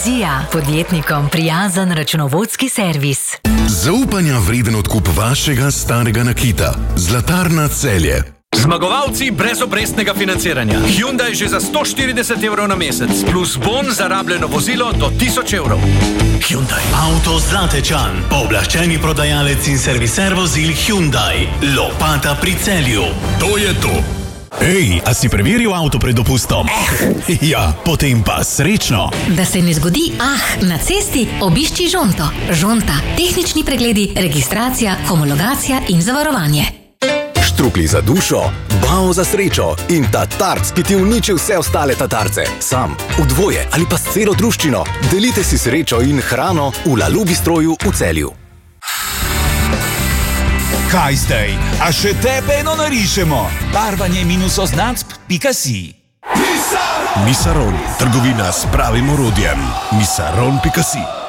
Vizija, podjetnikom prijazen računovodski servis. Zaupanja vreden odkup vašega starega nakita. Zlatarna Celje. Zmagovalci brez obrestnega financiranja. Hyundai že za 140 evrov na mesec, plus bon za rabljeno vozilo do 1000 evrov. Hyundai. Avto Zlatečan, pooblaščeni prodajalec in serviser vozil Hyundai. Lopata pri Celju. To je to. Ej, a si preveril avto pred dopustom? Ja, potem pa srečno. Da se ne zgodi na cesti, obišči Žonto. Žonta, tehnični pregledi, registracija, homologacija in zavarovanje. Štrukli za dušo, bao za srečo in tatarc, ki ti uniči vse ostale tatarce. Sam, v dvoje ali pa s celo druščino. Delite si srečo in hrano v Lalu Bistroju v Celju. Kaj zdaj? A še tebe eno narišemo? Barvanje -oznacb.si. Misaron, trgovina s pravim orodjem. Misaron.si.